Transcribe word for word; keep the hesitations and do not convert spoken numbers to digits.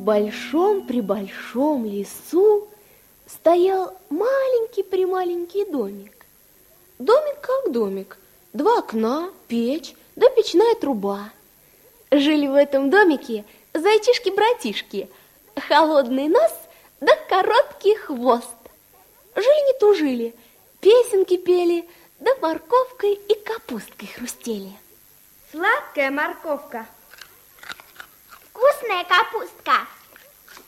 большом-пребольшом лесу стоял маленький-прималенький домик. Домик как домик. Два окна, печь, да печная труба. Жили в этом домике зайчишки-братишки, холодный нос да короткий хвост. Жили не тужили, песенки пели, да морковкой и капусткой хрустели. Сладкая морковка. Вкусная капустка.